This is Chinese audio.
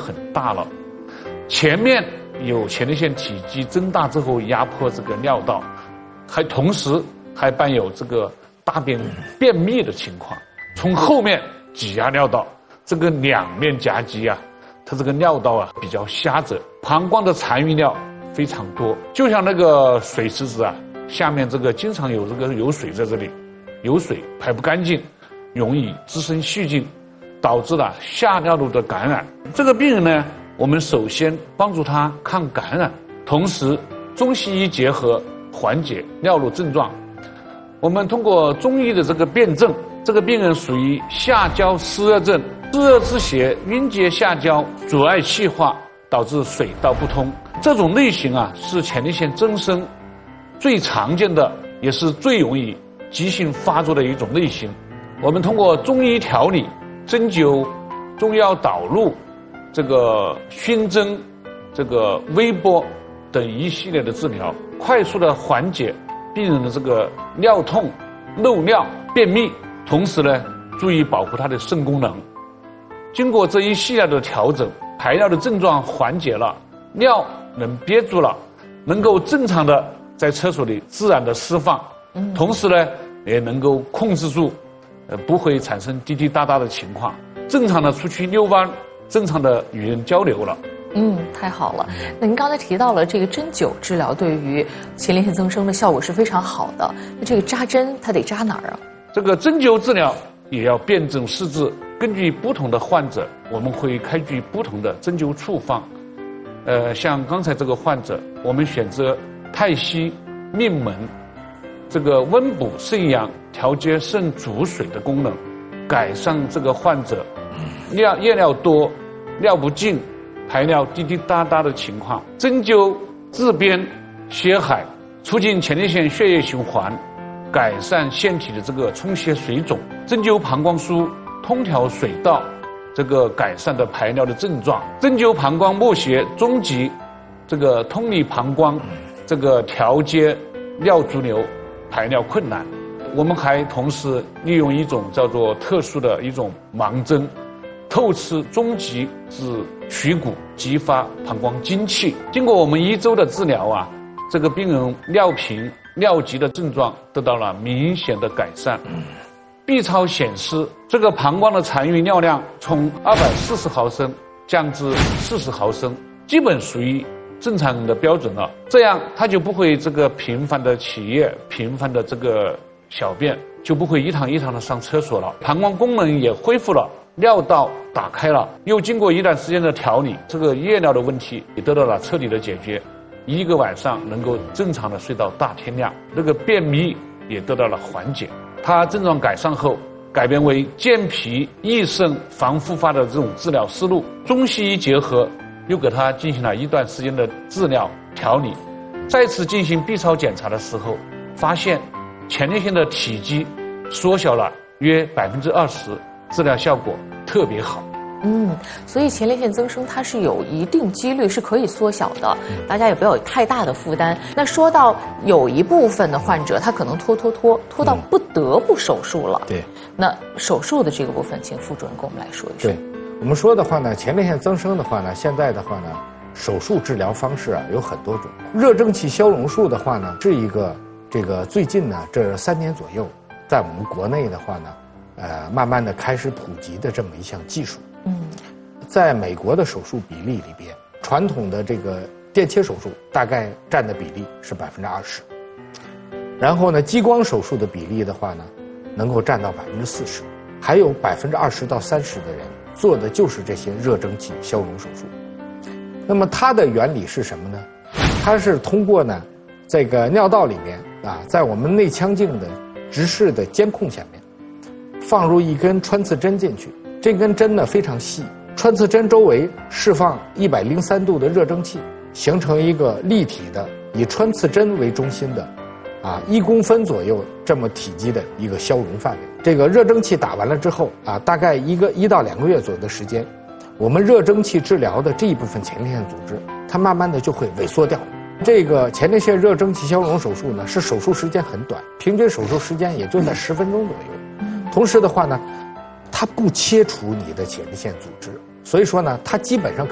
很大了，前面有前列腺体积增大之后压迫这个尿道，同时还伴有这个大便便秘的情况，从后面挤压尿道，这个两面夹击啊，它这个尿道啊比较狭窄，膀胱的残余尿非常多，就像那个水池子啊，下面这个经常有这个有水在这里，有水排不干净，容易滋生细菌，导致了下尿路的感染。这个病人呢，我们首先帮助他抗感染，同时中西医结合缓解尿路症状。我们通过中医的这个辨证，这个病人属于下焦湿热症，湿热之邪晕结下焦，阻碍气化，导致水道不通。这种类型啊，是前列腺增生最常见的，也是最容易急性发作的一种类型。我们通过中医调理、针灸、中药导入、这个熏蒸、这个微波等一系列的治疗，快速的缓解病人的这个尿痛、漏尿、便秘，同时呢，注意保护他的肾功能。经过这一系列的调整，排尿的症状缓解了，尿能憋住了，能够正常的在厕所里自然的释放，同时呢，也能够控制住，不会产生滴滴答答的情况，正常的出去遛弯，正常的与人交流了。 太好了。那您刚才提到了这个针灸治疗对于前列腺增生的效果是非常好的，那这个扎针它得扎哪儿啊？ 这个针灸治疗也要辨证施治，根据不同的患者，我们会开具不同的针灸处方。像刚才这个患者，我们选择太溪、命门，这个温补肾阳、调节肾主水的功能，改善这个患者夜尿多、尿不尽、排尿滴滴答答的情况。针灸治边血海，促进前列腺血液循环，改善腺体的这个充血水肿。针灸膀胱腧，通调水道，这个改善的排尿的症状。针灸膀胱末穴中极，这个通理膀胱，这个调节尿阻流，排尿困难。我们还同时利用一种叫做特殊的一种盲针，透刺中极至曲骨，激发膀胱精气。经过我们1周的治疗啊，这个病人尿频、尿急的症状得到了明显的改善。B 超显示，这个膀胱的残余尿量从240毫升降至40毫升，基本属于正常人的标准了。这样他就不会这个频繁的起夜、频繁的这个小便，就不会一趟一趟的上厕所了。膀胱功能也恢复了，尿道打开了，又经过一段时间的调理，这个夜尿的问题也得到了彻底的解决。一个晚上能够正常的睡到大天亮，这个便秘也得到了缓解。他症状改善后，改变为健脾益肾、防复发的这种治疗思路，中西医结合，又给他进行了一段时间的治疗调理。再次进行 B 超检查的时候，发现前列腺的体积缩小了约20%，治疗效果特别好。 所以前列腺增生它是有一定几率是可以缩小的，大家也不要有太大的负担。那说到有一部分的患者，他可能拖到不得不手术了。 对， 那手术的这个部分，请副主任跟我们来说一说。 对，我们说的话呢，前列腺增生的话呢，现在的话呢，手术治疗方式啊有很多种。热蒸汽消融术的话呢，是一个这个最近呢这3年左右，在我们国内的话呢，慢慢的开始普及的这么一项技术。在美国的手术比例里边，传统的这个电切手术大概占的比例是20%，然后呢，激光手术的比例的话呢，能够占到40%，还有20%到30%的人做的就是这些热蒸汽消融手术。那么它的原理是什么呢？它是通过呢这个尿道里面啊，在我们内腔镜的直视的监控下面，放入一根穿刺针进去。这根针呢非常细，穿刺针周围释放103度的热蒸汽，形成一个立体的以穿刺针为中心的1公分左右这么体积的一个消融范围。这个热蒸汽打完了之后大概1到2个月左右的时间，我们热蒸汽治疗的这一部分前列腺组织，它慢慢的就会萎缩掉。这个前列腺热蒸汽消融手术呢，是手术时间很短，平均手术时间也就在10分钟左右。同时的话呢，它不切除你的前列腺组织，所以说呢，它基本上可以